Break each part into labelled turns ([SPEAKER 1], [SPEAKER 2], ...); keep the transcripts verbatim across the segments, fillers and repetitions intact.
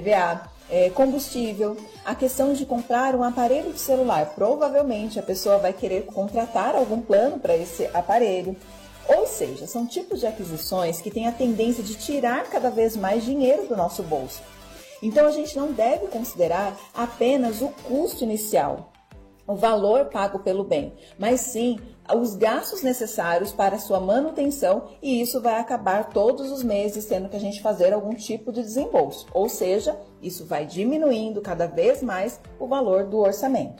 [SPEAKER 1] V A, é, combustível, a questão de comprar um aparelho de celular. Provavelmente a pessoa vai querer contratar algum plano para esse aparelho. Ou seja, são tipos de aquisições que têm a tendência de tirar cada vez mais dinheiro do nosso bolso. Então a gente não deve considerar apenas o custo inicial, o valor pago pelo bem, mas sim os gastos necessários para a sua manutenção, e isso vai acabar todos os meses tendo que a gente fazer algum tipo de desembolso. Ou seja, isso vai diminuindo cada vez mais o valor do orçamento.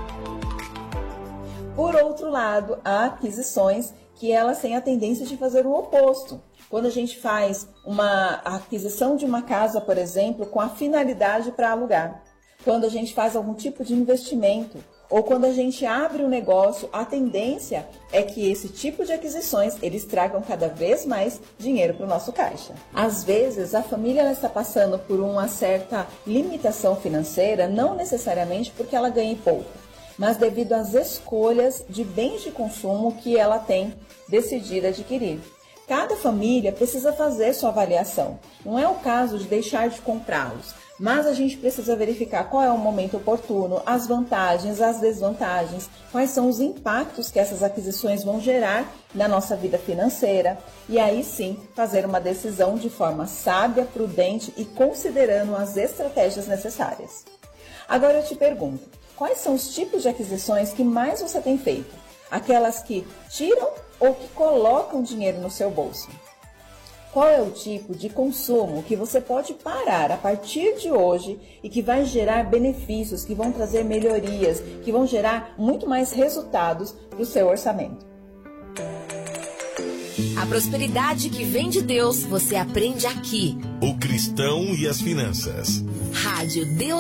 [SPEAKER 1] Por outro lado, há aquisições que elas têm a tendência de fazer o oposto. Quando a gente faz uma aquisição de uma casa, por exemplo, com a finalidade para alugar, quando a gente faz algum tipo de investimento, ou quando a gente abre um negócio, a tendência é que esse tipo de aquisições, eles tragam cada vez mais dinheiro para o nosso caixa. Às vezes, a família ela está passando por uma certa limitação financeira, não necessariamente porque ela ganhe pouco, mas devido às escolhas de bens de consumo que ela tem decidido adquirir. Cada família precisa fazer sua avaliação. Não é o caso de deixar de comprá-los, mas a gente precisa verificar qual é o momento oportuno, as vantagens, as desvantagens, quais são os impactos que essas aquisições vão gerar na nossa vida financeira, e aí sim fazer uma decisão de forma sábia, prudente e considerando as estratégias necessárias. Agora eu te pergunto, quais são os tipos de aquisições que mais você tem feito? Aquelas que tiram ou que colocam dinheiro no seu bolso? Qual é o tipo de consumo que você pode parar a partir de hoje e que vai gerar benefícios, que vão trazer melhorias, que vão gerar muito mais resultados para o seu orçamento?
[SPEAKER 2] A prosperidade que vem de Deus, você aprende aqui.
[SPEAKER 3] O Cristão e as Finanças.
[SPEAKER 2] Rádio Deus.